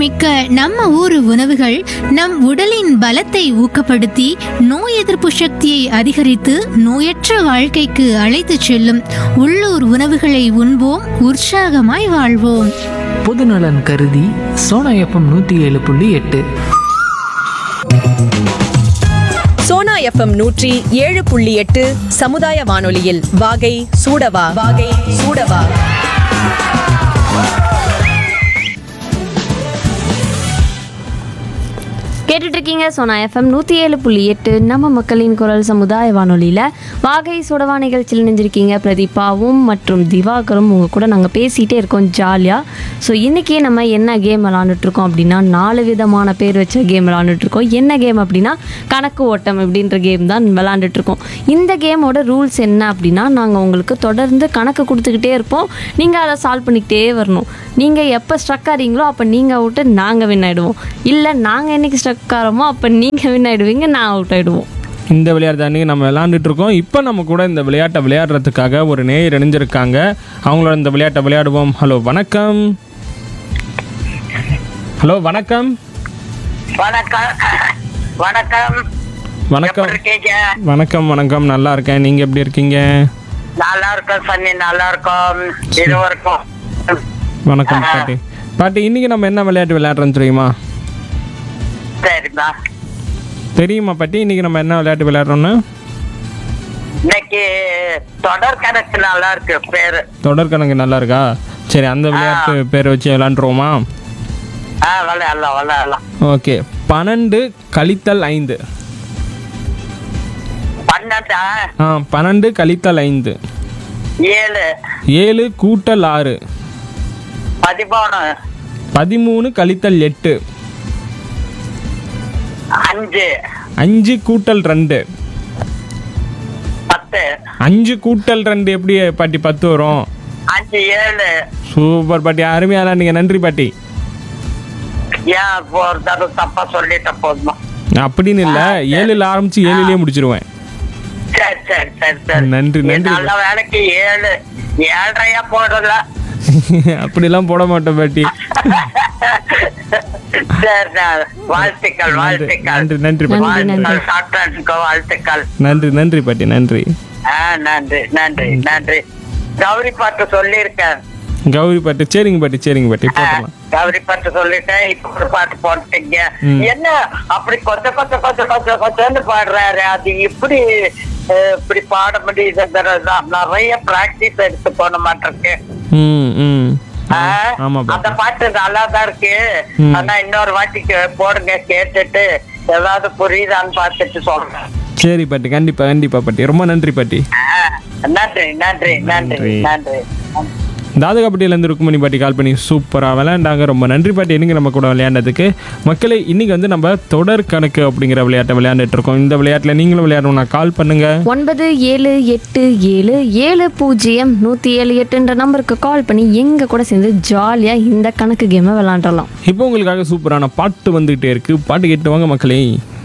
மிக்க நம்ம ஊரு உணவுகள் நம் உடலின் பலத்தை ஊக்கப்படுத்தி நோய் எதிர்ப்பு சக்தியை அதிகரித்து நோயற்ற வாழ்க்கைக்கு அழைத்துச் செல்லும் உள்ளூர் உணவுகளை உண்போம், உற்சாகமாய் வாழ்வோம். பொதுநலன் கருதி சோனா எஃப்எம் 107.8. சோனா எஃப்எம் 107.8 சமுதாய வானொலியில் வாகை சூடவா. கேட்டுட்டு இருக்கீங்க சோனா எஃப்எம் 107.8 நம்ம மக்களின் குரல் சமுதாய வானொலியில் வாகை சுடவா நிகழ்ச்சியில் நினைஞ்சிருக்கீங்க. பிரதீபாவும் மற்றும் திவாகரும் உங்கள் கூட நாங்கள் பேசிகிட்டே இருக்கோம் ஜாலியாக. ஸோ இன்றைக்கி நம்ம என்ன கேம் விளாண்டுட்ருக்கோம் அப்படின்னா 4 விதமான பேர் வச்ச கேம் விளாண்டுட்ருக்கோம். என்ன கேம் அப்படின்னா கணக்கு ஓட்டம் அப்படின்ற கேம் தான் விளாண்டுட்ருக்கோம். இந்த கேமோட ரூல்ஸ் என்ன அப்படின்னா, நாங்கள் உங்களுக்கு தொடர்ந்து கணக்கு கொடுத்துக்கிட்டே இருப்போம், நீங்கள் அதை சால்வ் பண்ணிக்கிட்டே வரணும். நீங்கள் எப்போ ஸ்ட்ரக் ஆகிறீங்களோ அப்போ நீங்கள் அவுட்டு, நாங்கள் வின் ஆகிடுவோம். இல்லை நாங்கள் என்றைக்கு ஸ்ட்ரக் ஆகிறோமோ அப்போ நீங்கள் வின் ஆகிடுவீங்க, நான் அவுட் ஆகிடுவோம். இந்த விளையாட்டு தானே நம்ம விளையாண்டுட்டு இருக்கோம். இப்போ நம்ம கூட இந்த விளையாட்டை விளையாடுறதுக்காக ஒரு நேயர் இணைஞ்சிருக்காங்க. அவங்களோட இந்த விளையாட்டை விளையாடுவோம். ஹலோ வணக்கம். ஹலோ வணக்கம். வணக்கம். வணக்கம். நல்லா இருக்கேன். நீங்க எப்படி இருக்கீங்க? நல்லா இருக்கோம் சன்னி, நல்லா இருக்கோம் இருவருக்கும். வணக்கம் பாட்டி. இன்னைக்கு நம்ம என்ன விளையாட்டு விளையாடுறோம் தெரியுமா? சரிப்பா. தெரியுமா பாட்டி இன்னைக்கு நம்ம என்ன விளையாட்டு விளையாடுறோம்னு? இன்னைக்கு தொடர் கணக்கு நல்லா இருக்கு பேரு. தொடர் கணக்கு நல்லா இருக்கா? சரி, அந்த விளையாட்டு பேரை வச்சு விளையாண்டுருவோமா? விளையாடலாம். ஓகே. 12 கழித்தல் 5. 12 கழித்தல் 5. 7 கூட்டல் 6. 13 கழித்தல் 8. 5 கூட்டல் 2. 5 கூட்டல் 2 எப்படி பாட்டி 10 வரும்? 5 7. சூப்பர் பாட்டி, அருமையா நீங்க. நன்றி பாட்டி. தப்பா சொல்லிட்ட போதுமா? அப்படின்னு இல்ல, 7ல ஆரம்பிச்சு 7லயே முடிச்சிருவேன். சரி. நன்றி. நல்ல வேலைக்கு 7 7.5 போடல. அப்படிலாம் போட மாட்டேன் பாட்டி. வாழ்த்துக்கள். நன்றி பாட்டி. நன்றி பாட்டி. நன்றி. கௌரி பாட்டு சொல்லிருக்கேன். கௌரி பாட்டு. சரிங்க பாட்டி போடலாம். கௌரி பாட்டு சொல்லிட்டேன். இப்ப ஒரு பாட்டு போட்டீங்க. என்ன அப்படி கொஞ்சம் பாடுறாரு? அது இப்படி பாட முடியுது? நிறைய பிராக்டிஸ் எடுத்து போன மாட்டிருக்கு. அந்த பாட்டு நல்லாதான் இருக்கு. ஆனா இன்னொரு வாட்டிக்கு போடுங்க, கேட்டுட்டு ஏதாவது புரியுதான்னு பார்த்துட்டு சொல்றேன். சரி பாட்டி, கண்டிப்பா பாட்டி. ரொம்ப நன்றி பாட்டி. நன்றி. தாதகாப்பட்டியிலேருந்து ருக்குமணி பாட்டி கால் பண்ணி சூப்பராக விளையாண்டாங்க. ரொம்ப நன்றி பாட்டி இன்னைக்கு நம்ம கூட விளையாண்டதுக்கு. மக்களே, இன்னைக்கு வந்து நம்ம தொடர் கணக்கு அப்படிங்கிற விளையாட்டை விளையாண்டுட்டு இருக்கோம். இந்த விளையாட்டில் நீங்களும் விளையாடணும்னா கால் பண்ணுங்க. 9787700178 நம்பருக்கு கால் பண்ணி எங்க கூட சேர்ந்து ஜாலியாக இந்த கணக்கு கேமை விளையாண்டலாம். இப்போ உங்களுக்காக சூப்பரான பாட்டு வந்துகிட்டே இருக்கு. பாட்டு கேட்டு வாங்க மக்களே.